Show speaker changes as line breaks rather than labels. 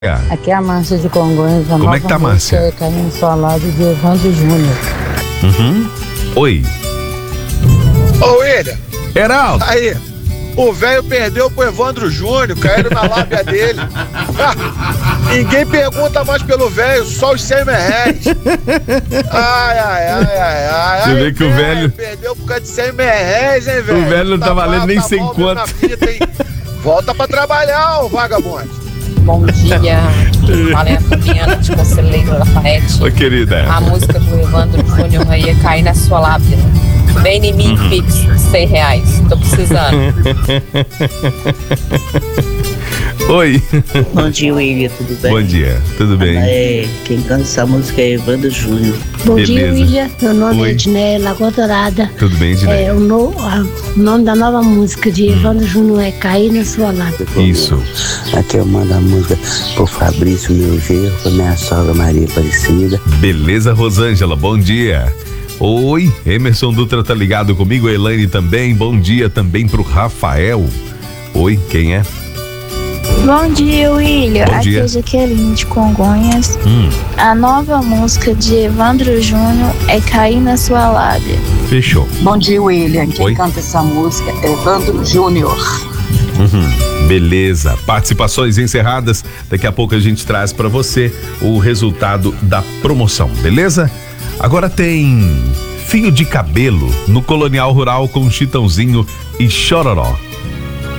Aqui é a Márcia de Congonhas.
Como é que tá, Márcia?
Caindo Solado de Evandro Júnior.
Oi.
Ô, William.
Heraldo.
Aí, o velho perdeu pro Evandro Júnior, caíram na lábia dele. Ninguém pergunta mais pelo velho, só os 100 merréis. Ai.
Você vê que o velho
perdeu por causa de 100 merréis, hein, velho?
O velho não tá valendo nem 100 conto.
Volta pra trabalhar, ô vagabundo.
Bom dia, fala é a Fabiana de Conselheiro Lafayette.
Oi, querida.
A música do Evandro Júnior aí ia cair na sua lábia. Vem em mim, Pix, R$100. Tô precisando.
Oi.
Bom dia, William, tudo bem?
Bom dia, tudo bem?
Quem canta essa música é Evandro Júnior.
Bom
Beleza.
dia, William. Meu nome
Oi.
é Edneia Lagoa Dourada.
Tudo bem, Edneia?
O nome da nova música de Evandro Júnior é Cair na Sua Lábia.
Isso.
Aqui eu mando a música pro Fabrício, meu genro, pra minha sogra Maria Aparecida.
Beleza, Rosângela, bom dia. Oi, Emerson Dutra tá ligado comigo, a Elaine também, bom dia também pro Rafael. Oi, quem é?
Bom dia, William.
Bom
Aqui
dia.
é Jaqueline de Congonhas. A nova música de Evandro Júnior é Cair na Sua Lábia.
Fechou.
Bom dia, William. Quem
Oi.
canta essa música é Evandro Júnior.
Beleza, participações encerradas. Daqui a pouco a gente traz pra você o resultado da promoção, beleza? Agora tem Fio de Cabelo no Colonial Rural com Chitãozinho e Chororó.